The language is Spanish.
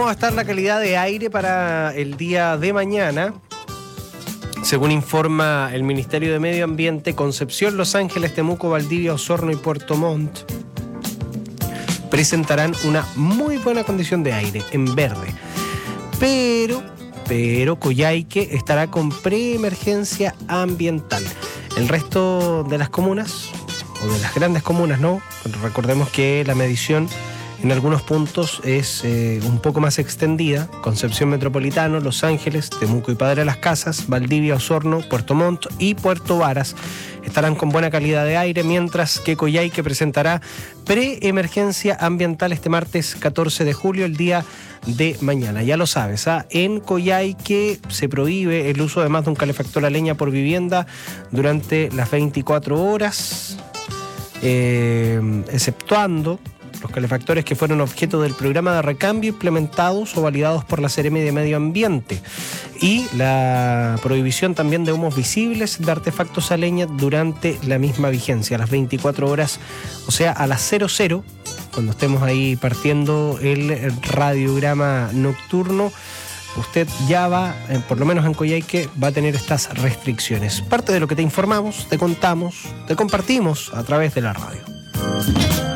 va a estar la calidad de aire para el día de mañana? Según informa el Ministerio de Medio Ambiente, Concepción, Los Ángeles, Temuco, Valdivia, Osorno y Puerto Montt presentarán una muy buena condición de aire en verde. Pero Coyhaique estará con preemergencia ambiental. El resto de las comunas, o de las grandes comunas, ¿no? Recordemos que la medición en algunos puntos es un poco más extendida. Concepción Metropolitano, Los Ángeles, Temuco y Padre Las Casas, Valdivia, Osorno, Puerto Montt y Puerto Varas estarán con buena calidad de aire, mientras que Coyhaique presentará preemergencia ambiental este martes 14 de julio, el día de mañana. Ya lo sabes, en Coyhaique se prohíbe el uso de más de un calefactor a leña por vivienda durante las 24 horas, exceptuando los calefactores que fueron objeto del programa de recambio implementados o validados por la Seremi de Medio Ambiente, y la prohibición también de humos visibles de artefactos a leña durante la misma vigencia, a las 24 horas, o sea, a las 00, cuando estemos ahí partiendo el radiograma nocturno. Usted ya va, por lo menos en Coyhaique, va a tener estas restricciones. Parte de lo que te informamos, te contamos, te compartimos a través de la radio.